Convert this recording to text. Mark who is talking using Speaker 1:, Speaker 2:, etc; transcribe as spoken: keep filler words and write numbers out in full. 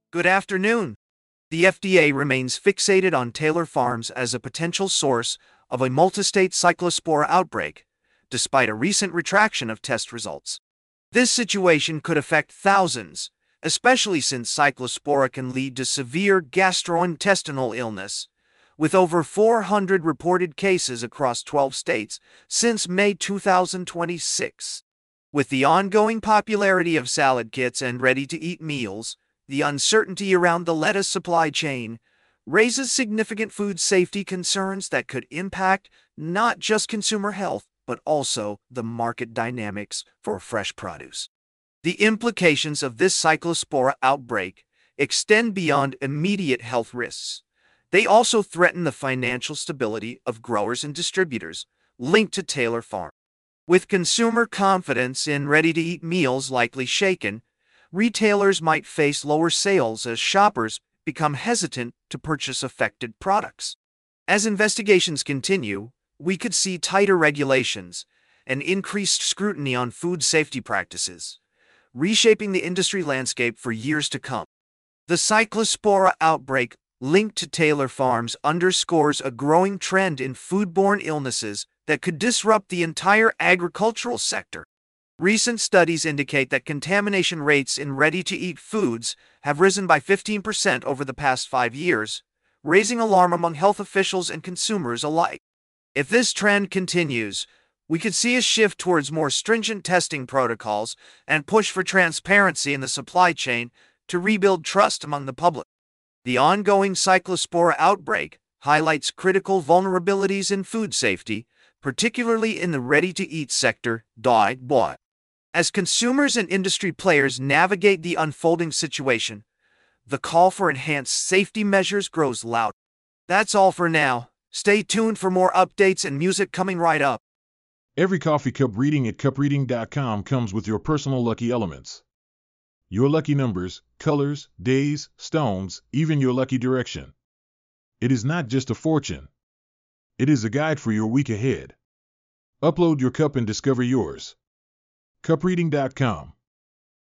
Speaker 1: Good afternoon. The F D A remains fixated on Taylor Farms as a potential source of a multistate cyclospora outbreak, despite a recent retraction of test results. This situation could affect thousands, especially since cyclospora can lead to severe gastrointestinal illness, with over four hundred reported cases across twelve states since May two thousand twenty-six. With the ongoing popularity of salad kits and ready-to-eat meals, the uncertainty around the lettuce supply chain raises significant food safety concerns that could impact not just consumer health, but also the market dynamics for fresh produce. The implications of this cyclospora outbreak extend beyond immediate health risks. They also threaten the financial stability of growers and distributors linked to Taylor Farm. With consumer confidence in ready-to-eat meals likely shaken, retailers might face lower sales as shoppers become hesitant to purchase affected products. As investigations continue, we could see tighter regulations and increased scrutiny on food safety practices, reshaping the industry landscape for years to come. The cyclospora outbreak linked to Taylor Farms underscores a growing trend in foodborne illnesses that could disrupt the entire agricultural sector. Recent studies indicate that contamination rates in ready-to-eat foods have risen by fifteen percent over the past five years, raising alarm among health officials and consumers alike. If this trend continues, we could see a shift towards more stringent testing protocols and push for transparency in the supply chain to rebuild trust among the public. The ongoing cyclospora outbreak highlights critical vulnerabilities in food safety, particularly in the ready-to-eat sector. As consumers and industry players navigate the unfolding situation, the call for enhanced safety measures grows louder. That's all for now. Stay tuned for more updates and music coming right up.
Speaker 2: Every coffee cup reading at cup reading dot com comes with your personal lucky elements. Your lucky numbers, colors, days, stones, even your lucky direction. It is not just a fortune. It is a guide for your week ahead. Upload your cup and discover yours. cup reading dot com